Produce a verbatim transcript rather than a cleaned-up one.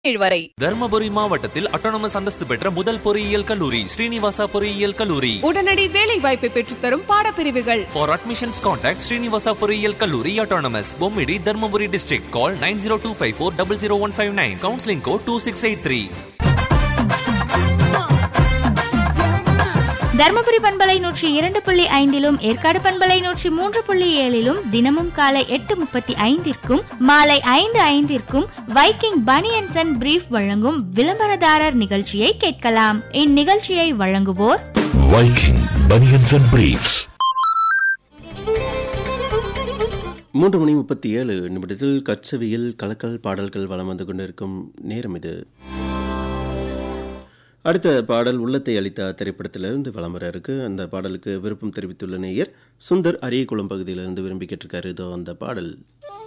வரை தர்மபுரி மாவட்டத்தில் அட்டானமஸ் அந்தஸ்து பெற்ற முதல் பொறியியல் கல்லூரி ஸ்ரீனிவாசா பொறியியல் கல்லூரி. உடனடி வேலை வாய்ப்பை பெற்றுத்தரும் பாடப்பிரிவுகள். For admissions contact ஸ்ரீனிவாசா பொறியியல் கல்லூரி autonomous Bommidi Dharmapuri district. Call nine zero two five four zero zero one five nine. Counseling code two six eight three. Dharmapuri பண்பலை நூற்றி இரண்டு புள்ளி ஐந்திலும் ஏற்காடு பண்பலை நூற்றி மூன்று புள்ளி ஏழிலும் தினமும் காலை எட்டு முப்பத்தி ஐந்திற்கும் மாலை ஐந்து ஐந்திற்கும் வைக்கிங் பனியன்ஸ் அண்ட் பிரீஃப் வழங்கும் விளம்பரதாரர் நிகழ்ச்சியை கேட்கலாம். இந்நிகழ்ச்சியை வழங்குவோர் வைக்கிங் பனியன்ஸ் அண்ட் பிரீஃப்ஸ். மூன்று மணி முப்பத்தி ஏழு நிமிடத்தில் கட்சவியில் கலக்கல் பாடல்கள் வலம் வந்து கொண்டிருக்கும் நேரம் இது. அடுத்த பாடல் உள்ளத்தை அளித்த திரைப்படத்திலிருந்து வலம் வர இருக்கு. அந்த பாடலுக்கு விருப்பம் தெரிவித்துள்ள நேயர் சுந்தர் அரியகுளம் பகுதியிலிருந்து விரும்பி கேட்டிருக்காரு. இதோ அந்த பாடல்.